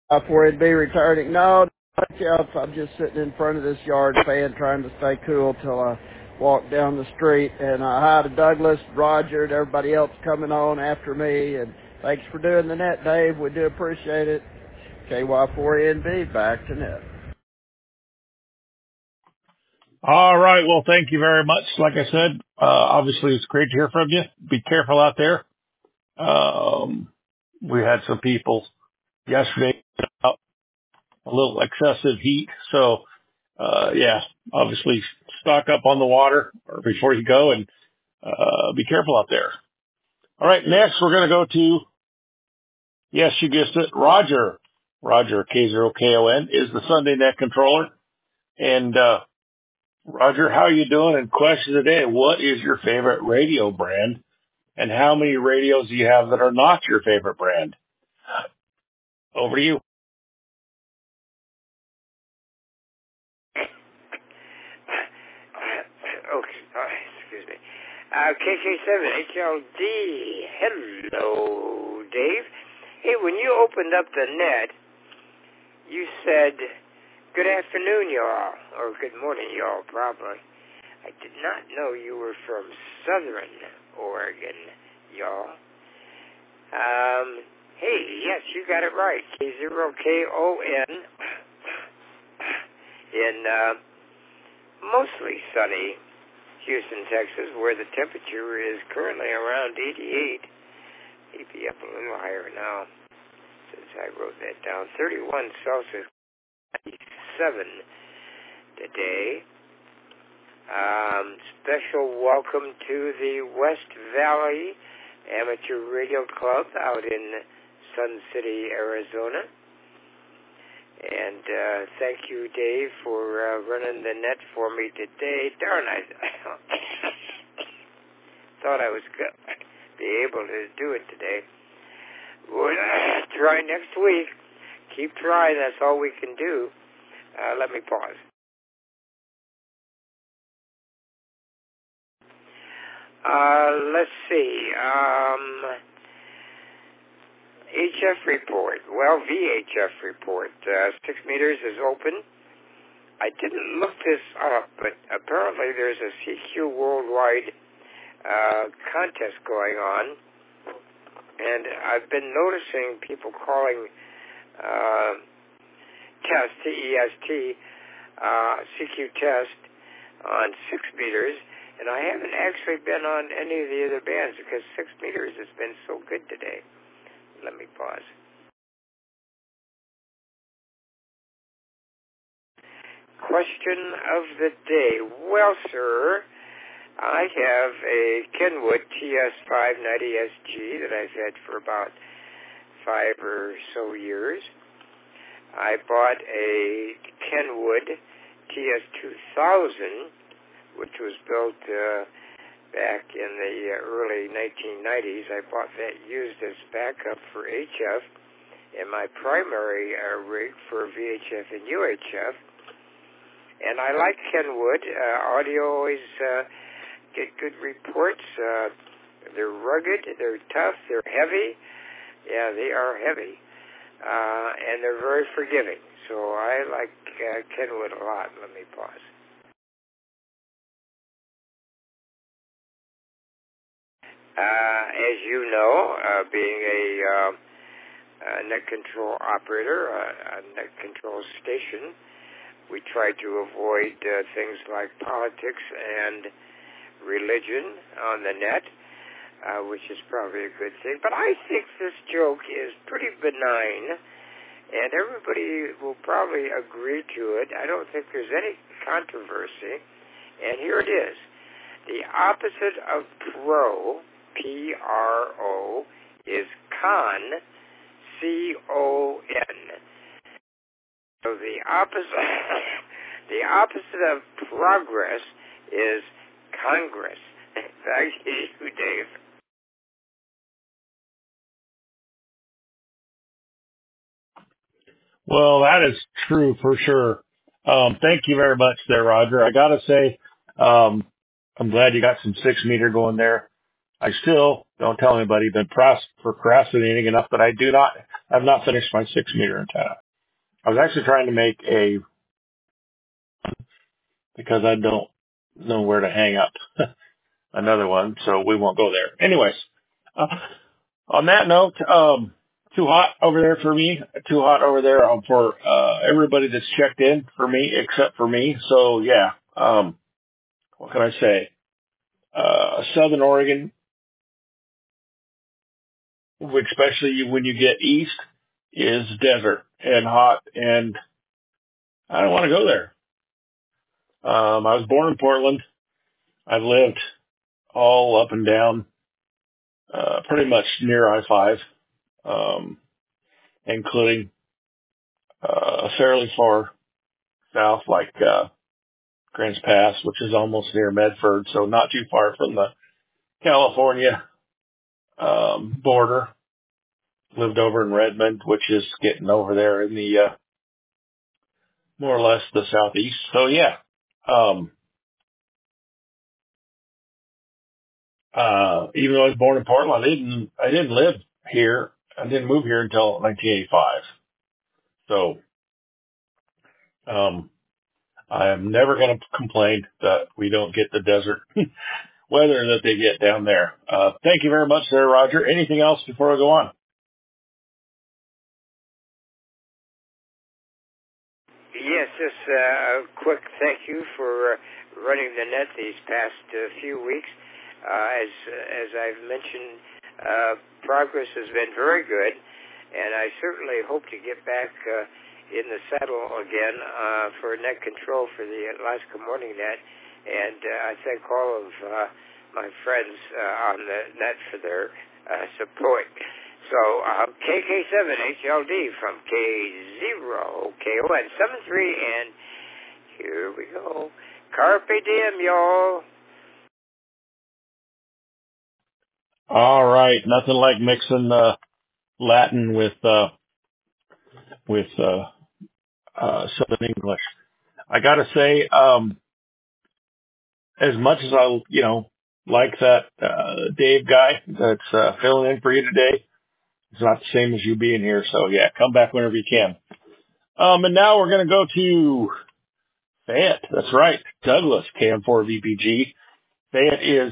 For it to be returning. No, not yet. I'm just sitting in front of this yard fan trying to stay cool till I walk down the street. And hi to Douglas, Roger, and everybody else coming on after me. And thanks for doing the net, Dave. We do appreciate it. KY4NB, back to net. All right. Well, thank you very much. Like I said, obviously it's great to hear from you. Be careful out there. We had some people yesterday about a little excessive heat. So, yeah, obviously stock up on the water or before you go and, be careful out there. All right. Next, we're going to go to, yes, you guessed it, Roger. Roger, K0KON, is the Sunday Net controller. And, Roger, how are you doing? And question of the day, what is your favorite radio brand? And how many radios do you have that are not your favorite brand? Over to you. Okay, excuse me. KK7HLD. Hello, Dave. Hey, when you opened up the net, you said, good afternoon, y'all, or good morning, y'all, probably. I did not know you were from Southern Oregon, y'all. Hey, yes, you got it right. K0KON in mostly sunny Houston, Texas, where the temperature is currently around 88. Maybe up a little higher now since I wrote that down. 31 Celsius, 97 today. Special welcome to the West Valley Amateur Radio Club out in Sun City, Arizona. And thank you, Dave, for running the net for me today. Darn, I thought I was going to be able to do it today. We'll try next week. Keep trying. That's all we can do. Let me pause. Let's see. HF report. Well, VHF report. 6 meters is open. I didn't look this up, but apparently there's a CQ Worldwide contest going on. And I've been noticing people calling test, T-E-S-T, CQ test on 6 meters. And I haven't actually been on any of the other bands because 6 meters has been so good today. Let me pause. Question of the day. Well, sir, I have a Kenwood TS590SG that I've had for about 5 or so years. I bought a Kenwood TS2000, which was built back in the early 1990s. I bought that used as backup for HF and my primary rig for VHF and UHF. And I like Kenwood. Audio always get good reports. They're rugged, they're tough, they're heavy. Yeah, they are heavy. And they're very forgiving. So I like Kenwood a lot. Let me pause. As you know, being a net control operator, a net control station, we try to avoid things like politics and religion on the net, which is probably a good thing. But I think this joke is pretty benign, and everybody will probably agree to it. I don't think there's any controversy. And here it is. The opposite of pro, P-R-O, is con, C-O-N. So the opposite of progress is Congress. Thank you, Dave. Well, that is true for sure. Thank you very much there, Roger. I gotta say, I'm glad you got some 6 meter going there. I still, don't tell anybody, been procrastinating enough that I've not finished my 6-meter antenna. I was actually trying to make because I don't know where to hang up another one, so we won't go there. Anyways, on that note, too hot over there for me, too hot over there for everybody that's checked in for me, except for me. So yeah, what can I say? Southern Oregon, especially when you get east, is desert and hot, and I don't want to go there. I was born in Portland. I've lived all up and down, pretty much near I-5, including fairly far south, like Grants Pass, which is almost near Medford, so not too far from the California border. Lived over in Redmond, which is getting over there in the more or less the southeast. So yeah, even though I was born in Portland, I didn't live here. I didn't move here until 1985. So I am never going to complain that we don't get the desert weather that they get down there. Thank you very much there, Roger. Anything else before I go on? Yes, just a quick thank you for running the net these past few weeks. As I've mentioned, progress has been very good, and I certainly hope to get back in the saddle again for net control for the Alaska Morning Net. And I thank all of my friends on the net for their support. So KK7HLD from K0KON73, and here we go. Carpe diem, y'all. All right, nothing like mixing Latin with Southern English. I got to say, as much as I like that Dave guy that's filling in for you today, it's not the same as you being here. So yeah, come back whenever you can. And now we're going to go to Fayette. That's right. Douglas, KM4VPG. Fayette is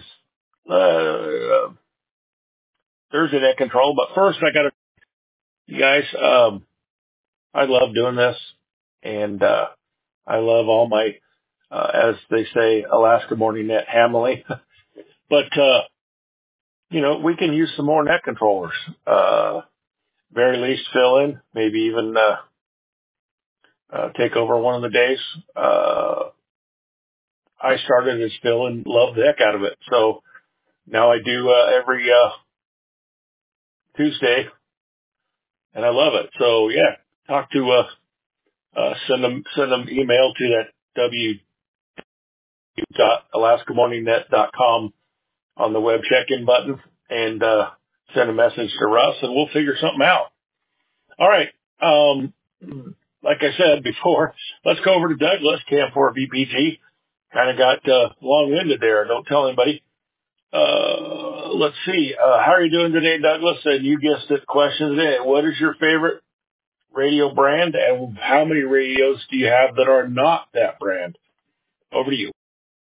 Thursday Net Control. But first, you guys, I love doing this. And I love all my, as they say, Alaska Morning Net family. But, we can use some more net controllers. Very least fill in, maybe even take over one of the days. I started as fill and loved the heck out of it. So now I do every Tuesday, and I love it. So yeah, talk to send them email to that w.alaskaMorningNet.com on the web check-in button, and send a message to Russ, and we'll figure something out. All right. Like I said before, let's go over to Douglas, KM4VPG. Kind of got long-winded there. Don't tell anybody. Let's see. How are you doing today, Douglas? And you guessed it, question today. What is your favorite radio brand, and how many radios do you have that are not that brand? Over to you.